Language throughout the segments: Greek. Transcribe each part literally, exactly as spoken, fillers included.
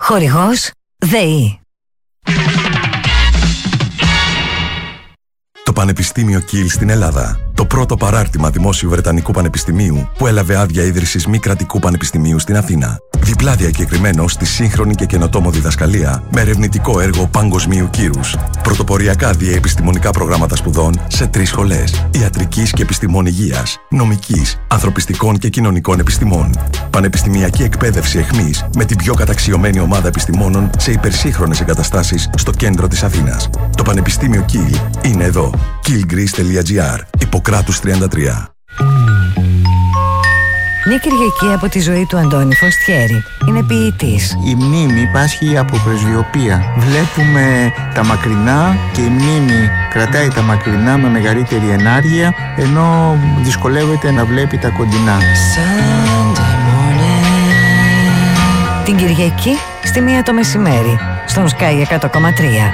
Χορηγός ΔΕΗ. Το Πανεπιστήμιο Κιλ στην Ελλάδα. Το πρώτο παράρτημα Δημόσιου Βρετανικού Πανεπιστημίου που έλαβε άδεια ίδρυσης μη κρατικού πανεπιστημίου στην Αθήνα. Διπλά διακεκριμένο στη σύγχρονη και καινοτόμο διδασκαλία με ερευνητικό έργο παγκοσμίου κύρους. Πρωτοποριακά διαεπιστημονικά προγράμματα σπουδών σε τρεις σχολές: ιατρικής και επιστημών υγείας, νομικής, ανθρωπιστικών και κοινωνικών επιστημών. Πανεπιστημιακή εκπαίδευση εχμής με την πιο καταξιωμένη ομάδα επιστημόνων σε υπερσύγχρονες εγκαταστάσεις στο κέντρο της Αθήνας. Το Πανεπιστήμιο Κιλ είναι εδώ. κιλ-greece τελεία τζι άρ. Υποκράτους τριάντα τρία. Μια Κυριακή από τη ζωή του Αντώνη Φωστιέρη. Είναι ποιητής. Η μνήμη πάσχει από πρεσβειοπία. Βλέπουμε τα μακρινά και η μνήμη κρατάει τα μακρινά με μεγαλύτερη ενάργεια, ενώ δυσκολεύεται να βλέπει τα κοντινά. Την Κυριακή στη μία το μεσημέρι στον Sky εκατό κόμμα τρία.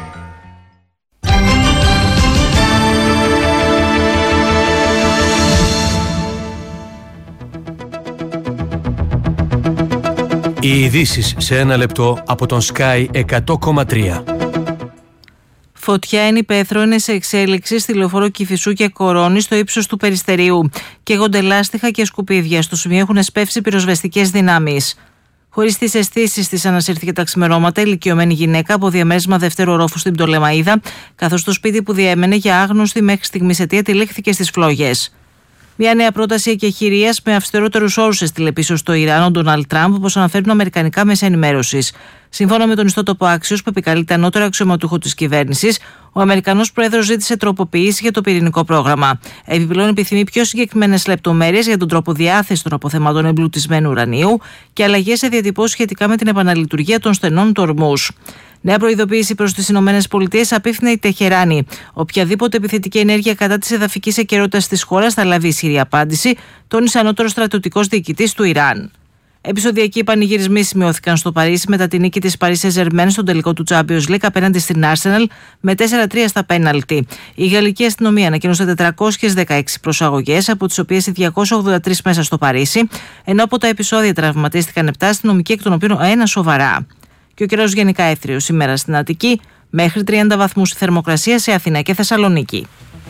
Οι ειδήσεις σε ένα λεπτό από τον Sky εκατό κόμμα τρία. Φωτιά εν υπαίθρο είναι σε εξέλιξη στη λεωφόρο Κηφισού και Κορώνη στο ύψος του Περιστερίου. Καίγονται λάστιχα και σκουπίδια. Στο σημείο έχουν εσπεύσει πυροσβεστικές δυνάμεις. Χωρίς τις αισθήσεις της, ανασύρθηκε τα ξημερώματα ηλικιωμένη γυναίκα από διαμέρισμα δευτέρου ορόφου στην Πτολεμαΐδα, καθώς το σπίτι που διέμενε για άγνωστη μέχρι στιγμής αιτία τυλίχθηκε στις φλόγες. Μια νέα πρόταση εκεχηρίας με αυστηρότερους όρους έστειλε πίσω στο Ιράν ο Ντόναλντ Τραμπ, όπως αναφέρουν αμερικανικά μέσα ενημέρωσης. Σύμφωνα με τον ιστότοπο Axios, που επικαλείται ανώτερο αξιωματούχο της κυβέρνησης, ο Αμερικανός πρόεδρος ζήτησε τροποποίηση για το πυρηνικό πρόγραμμα. Επιπλέον, επιθυμεί πιο συγκεκριμένες λεπτομέρειες για τον τρόπο διάθεσης των αποθεμάτων εμπλουτισμένου ουρανίου και αλλαγές σε διατυπώσεις σχετικά με την επαναλειτουργία των στενών του Ορμούζ. Νέα προειδοποίηση προς τις Ηνωμένες Πολιτείες απίφθινε η Τεχεράνη. Οποιαδήποτε επιθετική ενέργεια κατά της εδαφικής ακεραιότητας της χώρας θα λάβει ισχυρή απάντηση, τόνισε ανώτερος στρατιωτικός διοικητής του Ιράν. Επεισοδιακοί πανηγυρισμοί σημειώθηκαν στο Παρίσι μετά την νίκη της Paris Saint-Germain στον τελικό του Champions League απέναντι στην Arsenal με τέσσερα τρία στα πέναλτι. Η γαλλική αστυνομία ανακοίνωσε τετρακόσιες δεκαέξι προσαγωγές, από τις οποίες οι διακόσιες ογδόντα τρεις μέσα στο Παρίσι, ενώ από τα επεισόδια τραυματίστηκαν επτά αστυνομικοί, εκ των οποίων ένα σοβαρά. Και ο καιρός γενικά έθριος σήμερα στην Αττική, μέχρι τριάντα βαθμούς η θερμοκρασία σε Αθήνα και Θεσσαλονίκη.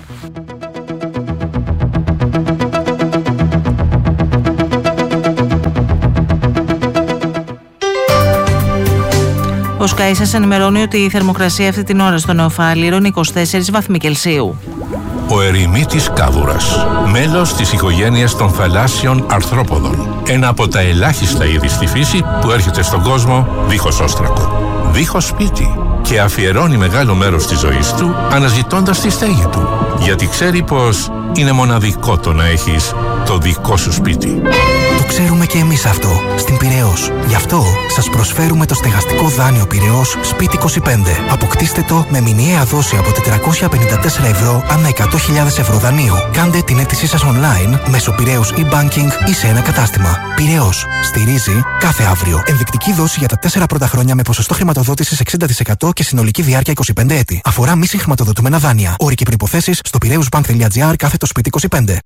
Ο Sky σας ενημερώνει ότι η θερμοκρασία αυτή την ώρα στο Νεοφάλιρο είναι είκοσι τέσσερις βαθμοί Κελσίου. Ο ερημίτης κάβουρας, μέλος της οικογένειας των θαλάσσιων αρθρόποδων. Ένα από τα ελάχιστα είδη στη φύση που έρχεται στον κόσμο δίχως όστρακο, δίχως σπίτι, και αφιερώνει μεγάλο μέρος της ζωής του αναζητώντας τη στέγη του, γιατί ξέρει πως είναι μοναδικό το να έχεις το δικό σου σπίτι. Το ξέρουμε και εμείς αυτό στην Πειραιώς. Γι' αυτό σας προσφέρουμε το στεγαστικό δάνειο Πειραιώς Σπίτι είκοσι πέντε. Αποκτήστε το με μηνιαία δόση από τετρακόσια πενήντα τέσσερα ευρώ ανά εκατό χιλιάδες ευρώ δανείου. Κάντε την αίτησή σας online μέσω Πειραιώς e-banking ή σε ένα κατάστημα. Πειραιώς. Στηρίζει κάθε αύριο. Ενδεικτική δόση για τα τέσσερα πρώτα χρόνια με ποσοστό χρηματοδότησης εξήντα τοις εκατό και συνολική διάρκεια είκοσι πέντε έτη. Αφορά μη συγχρηματοδοτούμενα δάνεια. Όροι και προϋποθέσεις στο πειραιούσbank τελεία τζι άρ κάθετο σπίτι είκοσι πέντε.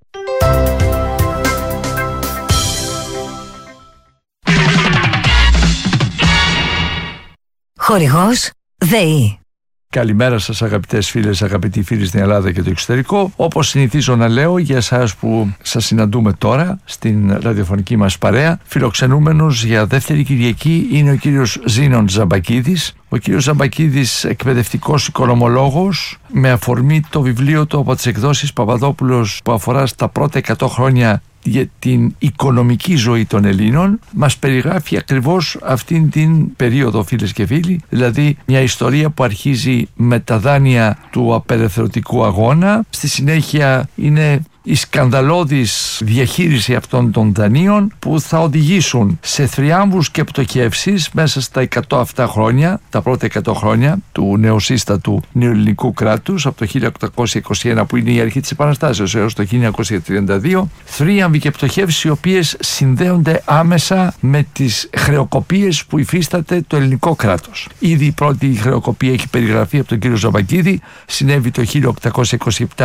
Χορηγός ΔΕΗ. Καλημέρα σας αγαπητές φίλες, αγαπητοί φίλοι στην Ελλάδα και το εξωτερικό. Όπως συνηθίζω να λέω για εσάς που σας συναντούμε τώρα στην ραδιοφωνική μας παρέα, φιλοξενούμενος για δεύτερη Κυριακή είναι ο κύριος Ζήνων Ζαμπακίδης. Ο κύριος Ζαμπακίδης, εκπαιδευτικός οικονομολόγος, με αφορμή το βιβλίο του από τις εκδόσεις Παπαδόπουλος που αφορά στα πρώτα εκατό χρόνια για την οικονομική ζωή των Ελλήνων, μας περιγράφει ακριβώς αυτήν την περίοδο, φίλες και φίλοι, δηλαδή μια ιστορία που αρχίζει με τα δάνεια του απελευθερωτικού αγώνα, στη συνέχεια είναι η σκανδαλώδης διαχείριση αυτών των δανείων που θα οδηγήσουν σε θριάμβους και πτωχεύσεις μέσα στα εκατό αυτά χρόνια, τα πρώτα εκατό χρόνια του νεοσύστατου νεοελληνικού κράτους, από το χίλια οκτακόσια είκοσι ένα που είναι η αρχή της Επαναστάσεως έως το χίλια εννιακόσια τριάντα δύο, θρίαμβοι και πτωχεύσεις οι οποίες συνδέονται άμεσα με τις χρεοκοπίες που υφίσταται το ελληνικό κράτος. Ήδη η πρώτη χρεοκοπία έχει περιγραφεί από τον κύριο Ζαμπακίδη, συνέβη το χίλια οκτακόσια είκοσι επτά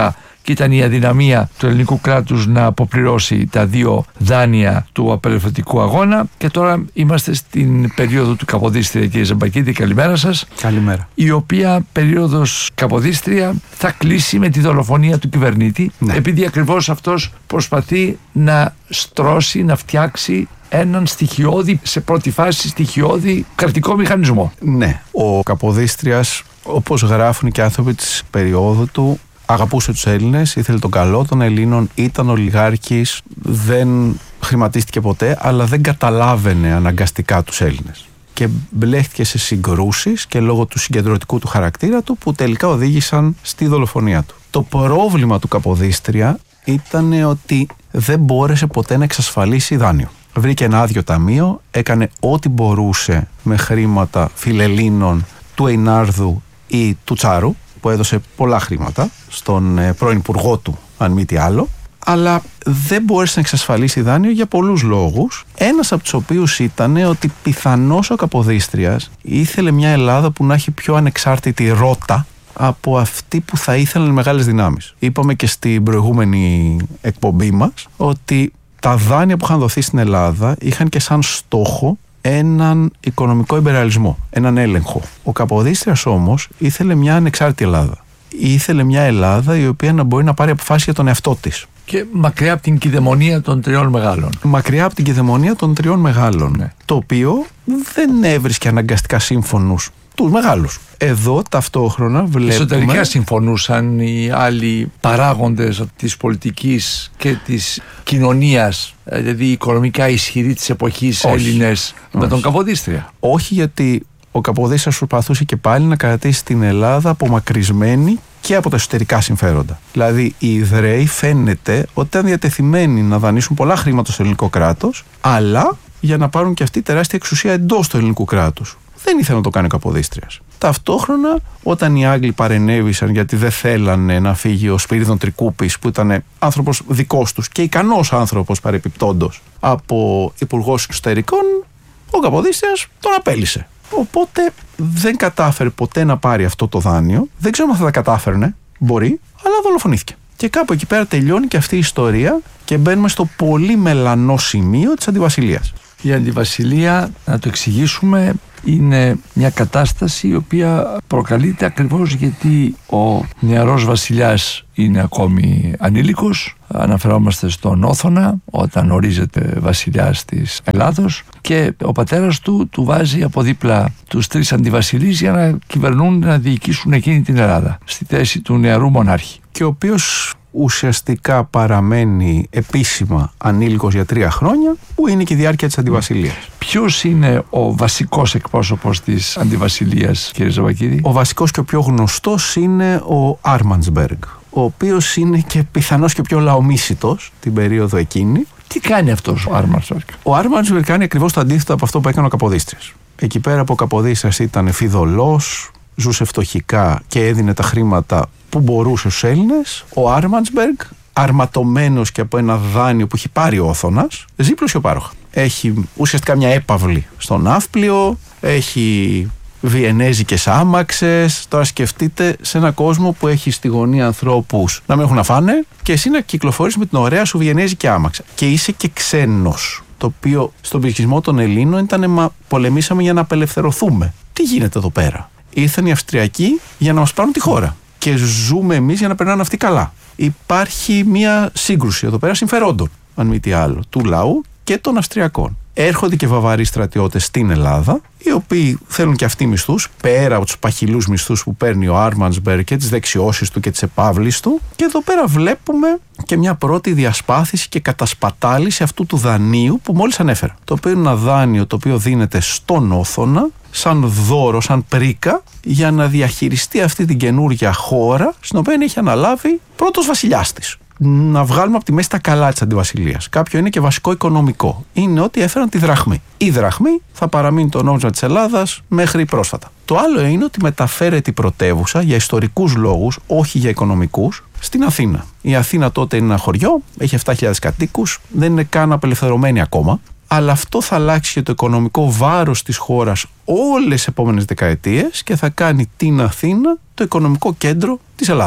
και ήταν η αδυναμία του ελληνικού κράτους να αποπληρώσει τα δύο δάνεια του απελευθερωτικού αγώνα. Και τώρα είμαστε στην περίοδο του Καποδίστρια, κύριε Ζαμπακίδη, καλημέρα σας. Καλημέρα. Η οποία περίοδος Καποδίστρια θα κλείσει με τη δολοφονία του κυβερνήτη, ναι. επειδή ακριβώς αυτός προσπαθεί να στρώσει, να φτιάξει έναν στοιχειώδη, σε πρώτη φάση στοιχειώδη κρατικό μηχανισμό. Ναι, ο Καποδίστριας, όπως γράφουν και άνθρωποι της περίοδου του, αγαπούσε τους Έλληνες, ήθελε τον καλό των Ελλήνων, ήταν ολιγάρχης, δεν χρηματίστηκε ποτέ, αλλά δεν καταλάβαινε αναγκαστικά τους Έλληνες. Και μπλέχτηκε σε συγκρούσεις και λόγω του συγκεντρωτικού του χαρακτήρα του που τελικά οδήγησαν στη δολοφονία του. Το πρόβλημα του Καποδίστρια ήταν ότι δεν μπόρεσε ποτέ να εξασφαλίσει δάνειο. Βρήκε ένα άδειο ταμείο, έκανε ό,τι μπορούσε με χρήματα φιλελλήνων του Εϊνάρδου ή του Τσάρου, που έδωσε πολλά χρήματα στον πρώην υπουργό του, αν μη τι άλλο, αλλά δεν μπόρεσε να εξασφαλίσει δάνειο για πολλούς λόγους. Ένας από τους οποίους ήταν ότι πιθανώς ο Καποδίστριας ήθελε μια Ελλάδα που να έχει πιο ανεξάρτητη ρότα από αυτή που θα ήθελαν οι μεγάλες δυνάμεις. Είπαμε και στην προηγούμενη εκπομπή μας ότι τα δάνεια που είχαν δοθεί στην Ελλάδα είχαν και σαν στόχο έναν οικονομικό ιμπεραλισμό, έναν έλεγχο. Ο Καποδίστριας όμως ήθελε μια ανεξάρτητη Ελλάδα. Ήθελε μια Ελλάδα η οποία να μπορεί να πάρει αποφάσεις για τον εαυτό της. Και μακριά από την κηδαιμονία των τριών μεγάλων. Μακριά από την κηδαιμονία των τριών μεγάλων. Ναι. Το οποίο δεν έβρισκε αναγκαστικά σύμφωνους τους μεγάλους. Εδώ ταυτόχρονα βλέπουμε... Εσωτερικά συμφωνούσαν οι άλλοι παράγοντες της πολιτικής και της κοινωνίας, δηλαδή οικονομικά ισχυροί της εποχής Έλληνες, με τον Καποδίστρια. Όχι, γιατί ο Καποδίστριας προσπαθούσε και πάλι να κρατήσει την Ελλάδα απομακρυσμένη και από τα εσωτερικά συμφέροντα. Δηλαδή οι Ιδραίοι φαίνεται ότι ήταν διατεθειμένοι να δανείσουν πολλά χρήματα στο ελληνικό κράτος, αλλά για να πάρουν και αυτή τεράστια εξουσία εντός του ελληνικού κράτους. Δεν ήθελε να το κάνει ο Καποδίστριας. Ταυτόχρονα, όταν οι Άγγλοι παρενέβησαν γιατί δεν θέλανε να φύγει ο Σπυρίδων Τρικούπης, που ήταν άνθρωπος δικός τους και ικανός άνθρωπος παρεπιπτόντος, από υπουργός εξωτερικών, ο Καποδίστριας τον απέλυσε. Οπότε δεν κατάφερε ποτέ να πάρει αυτό το δάνειο. Δεν ξέρω αν θα τα κατάφερνε, μπορεί, αλλά δολοφονήθηκε. Και κάπου εκεί πέρα τελειώνει και αυτή η ιστορία και μπαίνουμε στο πολύ μελανό σημείο της αντιβασιλείας. Η αντιβασιλεία, να το εξηγήσουμε, είναι μια κατάσταση η οποία προκαλείται ακριβώς γιατί ο νεαρός βασιλιάς είναι ακόμη ανήλικος. Αναφερόμαστε στον Όθωνα όταν ορίζεται βασιλιάς της Ελλάδος και ο πατέρας του του βάζει από δίπλα τους τρεις αντιβασιλείς για να κυβερνούν, να διοικήσουν εκείνη την Ελλάδα στη θέση του νεαρού μονάρχη. Και ο οποίος ουσιαστικά παραμένει επίσημα ανήλικος για τρία χρόνια, που είναι και η διάρκεια της αντιβασιλείας. Ποιος είναι ο βασικός εκπρόσωπος της αντιβασιλείας, κύριε Ζαμπακίδη? Ο βασικός και ο πιο γνωστός είναι ο Άρμαντσμπεργκ, ο οποίος είναι και πιθανώς και πιο λαομίσιτος την περίοδο εκείνη. Τι κάνει αυτός ο Άρμαντσμπεργκ? Ο Άρμαντσμπεργκ κάνει ακριβώς το αντίθετο από αυτό που έκανε ο Καποδίστριας. Εκεί πέρα που ο Καποδίστριας ήταν φιδωλός, ζούσε φτωχικά και έδινε τα χρήματα που μπορούσε στους Έλληνες, ο Άρμαντσμπεργκ, αρματωμένος και από ένα δάνειο που έχει πάρει ο Όθωνας, ζει πλουσιοπάροχα. Έχει ουσιαστικά μια έπαυλη στο ναύπλιο, έχει βιενέζικες άμαξες. Τώρα σκεφτείτε σε ένα κόσμο που έχει στη γωνία ανθρώπους να μην έχουν να φάνε και εσύ να κυκλοφορείς με την ωραία σου βιενέζικη άμαξα. Και είσαι και ξένος. Το οποίο στον πληθυσμό των Ελλήνων ήταν μα πολεμήσαμε για να απελευθερωθούμε. Τι γίνεται εδώ πέρα? Ήρθαν οι Αυστριακοί για να μας πάρουν τη χώρα και ζούμε εμείς για να περνάνε αυτοί καλά. Υπάρχει μια σύγκρουση εδώ πέρα συμφερόντων, αν μη τι άλλο, του λαού και των Αυστριακών. Έρχονται και Βαβαροί στρατιώτες στην Ελλάδα, οι οποίοι θέλουν και αυτοί μισθούς, πέρα από τους παχυλούς μισθούς που παίρνει ο Άρμαντσμπεργκ και τις δεξιώσεις του και τις επαύλεις του. Και εδώ πέρα βλέπουμε και μια πρώτη διασπάθηση και κατασπατάληση αυτού του δανείου που μόλις ανέφερα. Το οποίο είναι ένα δάνειο το οποίο δίνεται στον Όθωνα, σαν δώρο, σαν πρίκα, για να διαχειριστεί αυτή την καινούργια χώρα, στην οποία έχει αναλάβει πρώτος βασιλιάς της. Να βγάλουμε από τη μέση τα καλά της αντιβασιλείας. Κάποιο είναι και βασικό οικονομικό. Είναι ότι έφεραν τη δραχμή. Η δραχμή θα παραμείνει το νόμισμα της Ελλάδας μέχρι πρόσφατα. Το άλλο είναι ότι μεταφέρεται η πρωτεύουσα για ιστορικούς λόγους, όχι για οικονομικούς, στην Αθήνα. Η Αθήνα τότε είναι ένα χωριό, έχει επτά χιλιάδες κατοίκους, δεν είναι καν απελευθερωμένη ακόμα. Αλλά αυτό θα αλλάξει και το οικονομικό βάρος της χώρας όλες τις επόμενες δεκαετίες και θα κάνει την Αθήνα το οικονομικό κέντρο της Ελλάδας.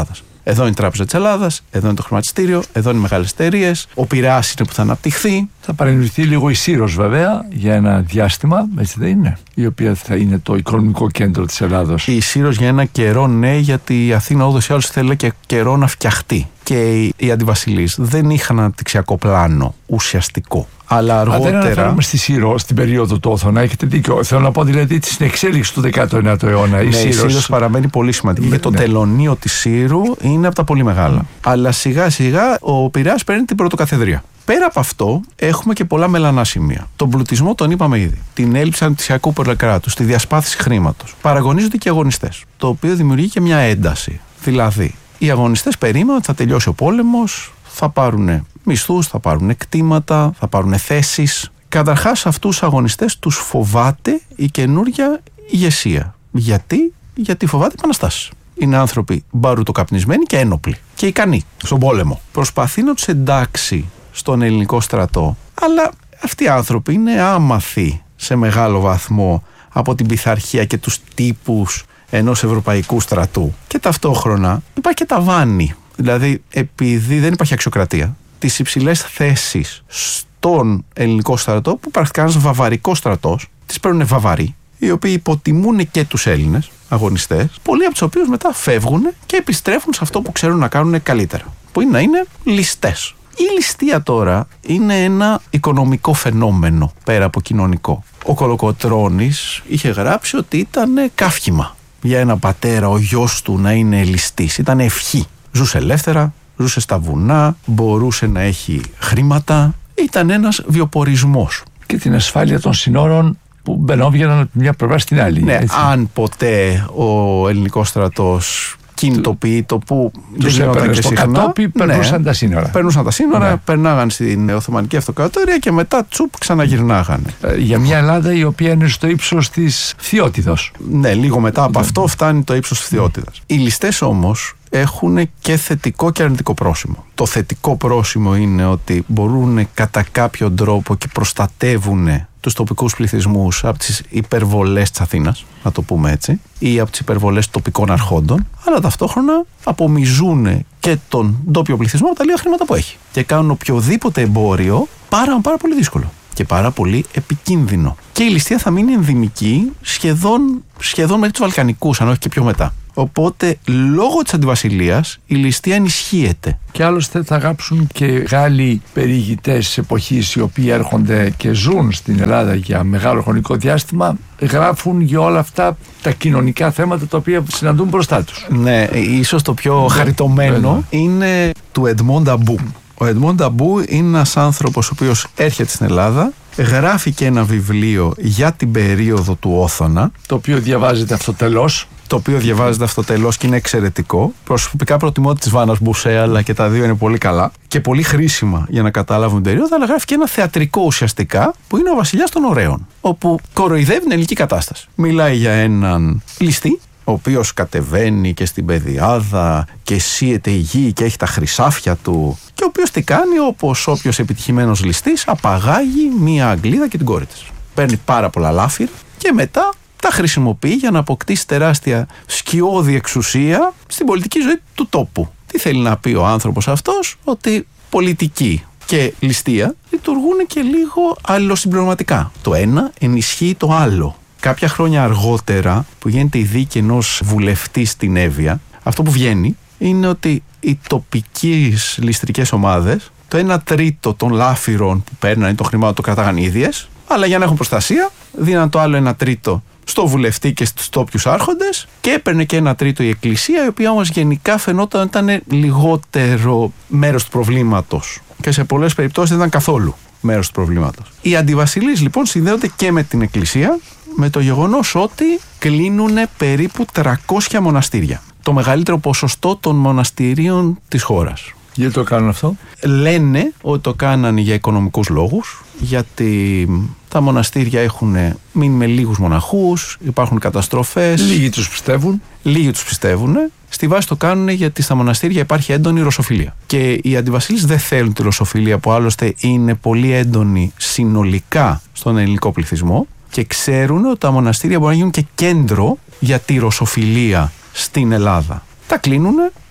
Εδώ είναι η Τράπεζα της Ελλάδας, εδώ είναι το χρηματιστήριο, εδώ είναι οι μεγάλες εταιρείες, ο Πειραιάς είναι που θα αναπτυχθεί. Θα παρενεργηθεί λίγο η Σύρος βέβαια για ένα διάστημα, έτσι δεν είναι, η οποία θα είναι το οικονομικό κέντρο της Ελλάδος. Η Σύρος για ένα καιρό, ναι, γιατί η Αθήνα όντως ή άλλως θέλει και καιρό να φτιαχτεί. Και οι αντιβασιλείς δεν είχαν αναπτυξιακό πλάνο ουσιαστικό. Αλλά αργότερα. Αν δεν αναφέρομαι στη Σύρο, στην περίοδο του Όθωνα, έχετε δίκιο. Θέλω να πω δηλαδή στην εξέλιξη του δεκάτου ενάτου αιώνα. Η ναι, Σύρος... η Σύρος παραμένει πολύ σημαντική. Ναι, και το ναι. τελωνείο της Σύρου είναι από τα πολύ μεγάλα. Mm. Αλλά σιγά σιγά ο Πειραιάς παίρνει την πρωτοκαθεδρία. Πέρα από αυτό, έχουμε και πολλά μελανά σημεία. Τον πλουτισμό τον είπαμε ήδη. Την έλλειψη αναπτυξιακού πολυκράτους, τη διασπάθηση χρήματος. Παραγωνίζονται και οι αγωνιστές. Το οποίο δημιουργεί και μια ένταση. Δηλαδή, οι αγωνιστές περίμεναν ότι θα τελειώσει ο πόλεμος, θα πάρουν μισθούς, θα πάρουν κτήματα, θα πάρουν θέσεις. Καταρχάς, αυτούς τους αγωνιστές τους φοβάται η καινούργια ηγεσία. Γιατί? Γιατί φοβάται επαναστάσεις. Είναι άνθρωποι μπαρουτοκαπνισμένοι και ένοπλοι και ικανοί στον πόλεμο. Προσπαθεί να τους εντάξει στον ελληνικό στρατό, αλλά αυτοί οι άνθρωποι είναι άμαθοι σε μεγάλο βαθμό από την πειθαρχία και τους τύπους ενός ευρωπαϊκού στρατού. Και ταυτόχρονα υπάρχει και ταβάνι. Δηλαδή, επειδή δεν υπάρχει αξιοκρατία, τις υψηλές θέσεις στον ελληνικό στρατό, που πρακτικά ένας βαβαρικός στρατός, τις παίρνουν βαβαροί, οι οποίοι υποτιμούν και τους Έλληνες αγωνιστές, πολλοί από τους οποίους μετά φεύγουν και επιστρέφουν σε αυτό που ξέρουν να κάνουν καλύτερα, που είναι να είναι ληστές. Η ληστεία τώρα είναι ένα οικονομικό φαινόμενο πέρα από κοινωνικό. Ο Κολοκοτρώνης είχε γράψει ότι ήταν καύχημα για ένα πατέρα ο γιος του να είναι ληστής. Ήταν ευχή. Ζούσε ελεύθερα, ζούσε στα βουνά, μπορούσε να έχει χρήματα. Ήταν ένας βιοπορισμός. Και την ασφάλεια των συνόρων που μπαινόβγαιναν από μια πλευρά στην άλλη. Ναι, έτσι. Αν ποτέ ο ελληνικός στρατός κινητοποιεί το που δεν γινόταν και συχνά. Κατόπι περνούσαν ναι, τα σύνορα. Περνούσαν τα σύνορα, ναι. περνάγαν στην Οθωμανική Αυτοκρατορία και μετά τσουπ ξαναγυρνάγανε. Ε, για μια Ελλάδα η οποία είναι στο ύψος της Φθιώτιδος. Ναι, λίγο μετά από αυτό φτάνει το ύψος της Φθιώτιδας. Οι ληστές όμως έχουν και θετικό και αρνητικό πρόσημο. Το θετικό πρόσημο είναι ότι μπορούν κατά κάποιο τρόπο και προστατεύουν τους τοπικούς πληθυσμούς από τις υπερβολές της Αθήνας, να το πούμε έτσι, ή από τις υπερβολές τοπικών αρχόντων, αλλά ταυτόχρονα απομυζούν και τον ντόπιο πληθυσμό από τα λίγα χρήματα που έχει. Και κάνουν οποιοδήποτε εμπόριο πάρα, πάρα πολύ δύσκολο και πάρα πολύ επικίνδυνο. Και η ληστεία θα μείνει ενδυμική σχεδόν, σχεδόν μέχρι τους Βαλκανικούς, αν όχι και πιο μετά. Οπότε, λόγω της αντιβασιλείας, η ληστεία ενισχύεται. Και άλλωστε θα γράψουν και Γάλλοι περιηγητές της εποχής, οι οποίοι έρχονται και ζουν στην Ελλάδα για μεγάλο χρονικό διάστημα, γράφουν για όλα αυτά τα κοινωνικά θέματα τα οποία συναντούν μπροστά τους. Ναι, ίσως το πιο ναι, χαριτωμένο ναι. είναι του Εντμόν Νταμπού. Ο Εντμόν Νταμπού είναι ένας άνθρωπος ο οποίος έρχεται στην Ελλάδα, γράφει και ένα βιβλίο για την περίοδο του Όθωνα, το οποίο διαβάζεται αυτοτελώς. Το οποίο διαβάζεται αυτοτελώς και είναι εξαιρετικό. Προσωπικά προτιμώ της Βάνας Μπουσέ, αλλά και τα δύο είναι πολύ καλά και πολύ χρήσιμα για να καταλάβουν την περίοδο. Αλλά γράφει και ένα θεατρικό ουσιαστικά που είναι ο Βασιλιάς των Ωραίων, όπου κοροϊδεύει την ελληνική κατάσταση. Μιλάει για έναν ληστή, ο οποίος κατεβαίνει και στην πεδιάδα και σύεται η γη και έχει τα χρυσάφια του, και ο οποίος τι κάνει, όπως όποιος επιτυχημένος ληστής, απαγάγει μία Αγγλίδα και την κόρη της. Παίρνει πάρα πολλά λάφυρα και μετά τα χρησιμοποιεί για να αποκτήσει τεράστια σκιώδη εξουσία στην πολιτική ζωή του τόπου. Τι θέλει να πει ο άνθρωπος αυτός? Ότι πολιτική και ληστεία λειτουργούν και λίγο αλληλοσυμπληρωματικά. Το ένα ενισχύει το άλλο. Κάποια χρόνια αργότερα, που γίνεται η δίκη ενός βουλευτή στην Εύβοια, αυτό που βγαίνει είναι ότι οι τοπικές ληστρικές ομάδες, το ένα τρίτο των λάφυρων που παίρνανε το χρημάτων το κρατάγαν ίδιες, αλλά για να έχουν προστασία δίναν το άλλο ένα τρίτο στο βουλευτή και στους τόπιους άρχοντες, και έπαιρνε και ένα τρίτο η Εκκλησία, η οποία όμως γενικά φαινόταν ότι ήταν λιγότερο μέρος του προβλήματος και σε πολλές περιπτώσεις δεν ήταν καθόλου μέρος του προβλήματος. Οι αντιβασιλείς λοιπόν συνδέονται και με την Εκκλησία, με το γεγονός ότι κλείνουν περίπου τριακόσια μοναστήρια. Το μεγαλύτερο ποσοστό των μοναστηρίων της χώρας. Γιατί το κάνουν αυτό? Λένε ότι το κάνανε για οικονομικούς λόγους, γιατί τα μοναστήρια έχουν μείνει με λίγους μοναχούς, υπάρχουν καταστροφές. Λίγοι τους πιστεύουν. Λίγοι τους πιστεύουν. Στη βάση το κάνουν γιατί στα μοναστήρια υπάρχει έντονη ρωσοφιλία. Και οι αντιβασίλεις δεν θέλουν τη ρωσοφιλία, που άλλωστε είναι πολύ έντονη συνολικά στον ελληνικό πληθυσμό, και ξέρουν ότι τα μοναστήρια μπορεί να γίνουν και κέντρο για τη ρωσοφιλία στην Ελλάδα. Τα κλείνουνε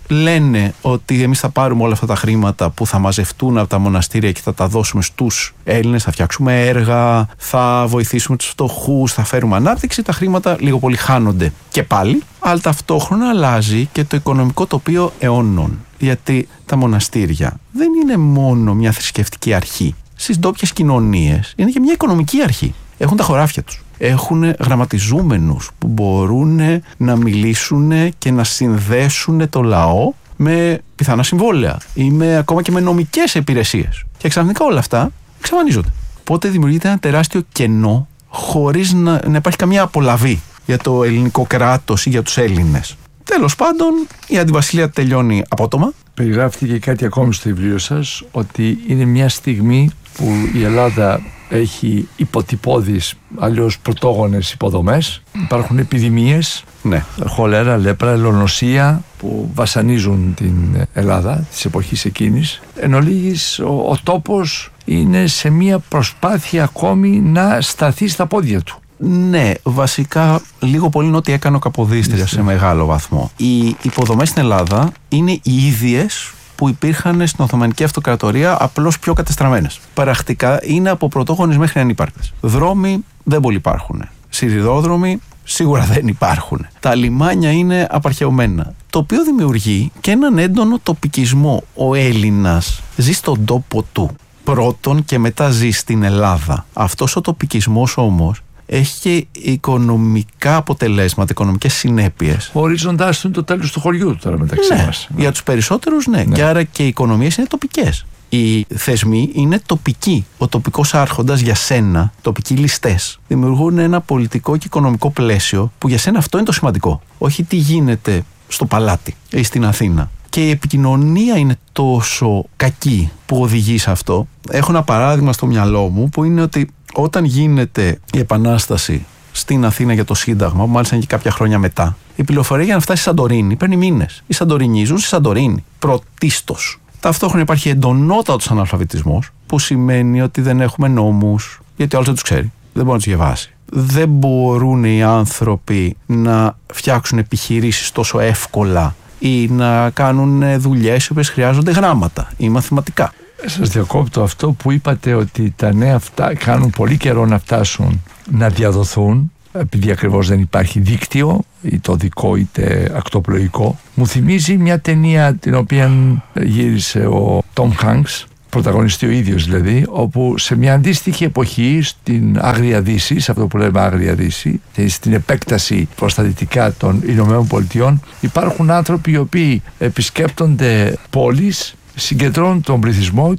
λένε ότι εμείς θα πάρουμε όλα αυτά τα χρήματα που θα μαζευτούν από τα μοναστήρια και θα τα δώσουμε στους Έλληνες, θα φτιάξουμε έργα, θα βοηθήσουμε τους φτωχούς, θα φέρουμε ανάπτυξη. Τα χρήματα λίγο πολύ χάνονται και πάλι, αλλά ταυτόχρονα αλλάζει και το οικονομικό τοπίο αιώνων. Γιατί τα μοναστήρια δεν είναι μόνο μια θρησκευτική αρχή. Στις ντόπιες κοινωνίες είναι και μια οικονομική αρχή. Έχουν τα χωράφια τους. Έχουν γραμματιζούμενους που μπορούν να μιλήσουν και να συνδέσουν το λαό με πιθανά συμβόλαια ή με, ακόμα και με νομικές υπηρεσίες. Και ξαφνικά όλα αυτά εξαφανίζονται. Οπότε δημιουργείται ένα τεράστιο κενό χωρίς να, να υπάρχει καμία απολαβή για το ελληνικό κράτος ή για τους Έλληνες. Τέλος πάντων, η αντιβασιλεία τελειώνει απότομα. Περιγράφεται και κάτι ακόμη στο βιβλίο σας, ότι είναι μια στιγμή που η Ελλάδα έχει υποτυπώδεις, αλλιώς πρωτόγονες υποδομές. Υπάρχουν επιδημίες, ναι. χολέρα, λέπρα, ελονοσία που βασανίζουν την Ελλάδα της εποχής εκείνης. Εν ολίγης, ο, ο τόπος είναι σε μια προσπάθεια ακόμη να σταθεί στα πόδια του. Ναι, βασικά λίγο πολύ είναι ό,τι έκανε ο Καποδίστριας σε μεγάλο βαθμό. Οι υποδομές στην Ελλάδα είναι οι ίδιες που υπήρχαν στην Οθωμανική Αυτοκρατορία, απλώς πιο κατεστραμμένες. Πρακτικά είναι από πρωτόγονες μέχρι ανύπαρκτες. Δρόμοι δεν πολύ υπάρχουν. Σιδηρόδρομοι σίγουρα δεν υπάρχουν. Τα λιμάνια είναι απαρχαιωμένα. Το οποίο δημιουργεί και έναν έντονο τοπικισμό. Ο Έλληνας ζει στον τόπο του πρώτον και μετά ζει στην Ελλάδα. Αυτός ο τοπικισμός όμως έχει και οικονομικά αποτελέσματα, οικονομικές συνέπειες. Ο ορίζοντάς του είναι το τέλος του χωριού τώρα μεταξύ ναι, μας. Για τους περισσότερους ναι. ναι. Και άρα και οι οικονομίες είναι τοπικές. Οι θεσμοί είναι τοπικοί. Ο τοπικός άρχοντας για σένα, τοπικοί ληστές, δημιουργούν ένα πολιτικό και οικονομικό πλαίσιο που για σένα αυτό είναι το σημαντικό. Όχι τι γίνεται στο παλάτι ή στην Αθήνα. Και η επικοινωνία είναι τόσο κακή που οδηγεί σε αυτό. Έχω ένα παράδειγμα στο μυαλό μου που είναι ότι όταν γίνεται η Επανάσταση στην Αθήνα για το Σύνταγμα, που μάλιστα είναι και κάποια χρόνια μετά, η πληροφορία για να φτάσει στη Σαντορίνη παίρνει μήνες. Οι Σαντορινοί ζουν στη Σαντορίνη, πρωτίστως. Ταυτόχρονα υπάρχει εντονότατος αναλφαβητισμός, που σημαίνει ότι δεν έχουμε νόμους, γιατί ο άλλος δεν τους ξέρει, δεν μπορεί να τους διαβάσει. Δεν μπορούν οι άνθρωποι να φτιάξουν επιχειρήσεις τόσο εύκολα ή να κάνουν δουλειές οι οποίες χρειάζονται γράμματα ή μαθηματικά. Σας διακόπτω, αυτό που είπατε ότι τα νέα αυτά κάνουν πολύ καιρό να φτάσουν να διαδοθούν, επειδή ακριβώς δεν υπάρχει δίκτυο, είτε οδικό είτε ακτοπλοϊκό. Μου θυμίζει μια ταινία την οποία γύρισε ο Τόμ Χάνκς, πρωταγωνιστή ο ίδιος δηλαδή, όπου σε μια αντίστοιχη εποχή στην Άγρια Δύση, σε αυτό που λέμε Άγρια Δύση, στην επέκταση προς τα δυτικά των Ηνωμένων Πολιτειών, υπάρχουν άνθρωποι οι οποίοι επισκέπτονται πόλεις, συγκεντρώνουν τον πληθυσμό